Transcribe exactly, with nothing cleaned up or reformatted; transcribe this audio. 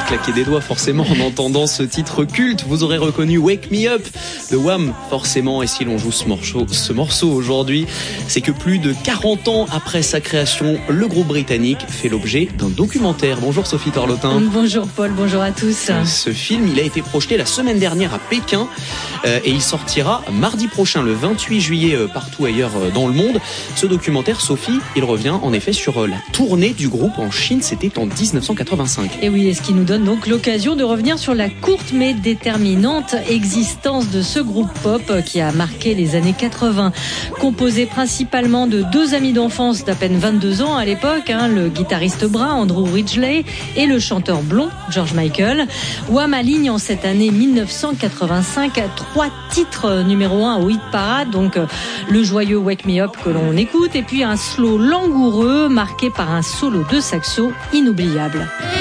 claqué des doigts forcément en entendant ce titre culte. Vous aurez reconnu Wake Me Up de Wham forcément. Et si l'on joue ce morceau, ce morceau aujourd'hui, c'est que plus de quarante ans après sa création, le groupe britannique fait l'objet d'un documentaire. Bonjour Sophie Torlotin. Bonjour Paul, bonjour à tous. Ce film, il a été projeté la semaine dernière à Pékin euh, et il sortira mardi prochain, le vingt-huit juillet, euh, partout ailleurs euh, dans le monde. Ce documentaire, Sophie, il revient en effet sur euh, la tournée du groupe en Chine. C'était en dix-neuf cent quatre-vingt-cinq. Et oui, et ce qui nous donne donc l'occasion de revenir sur la courte mais déterminante existence de ce groupe pop qui a marqué les années quatre-vingts. Composé principalement de deux amis d'enfance d'à peine vingt-deux ans à l'époque, hein, le guitariste brun Andrew Ridgeley et le chanteur blond George Michael. Wham aligne en cette année dix-neuf cent quatre-vingt-cinq trois titres numéro un au hit parade, donc le joyeux Wake Me Up que l'on écoute et puis un slow langoureux marqué par un solo de saxo inoubliable.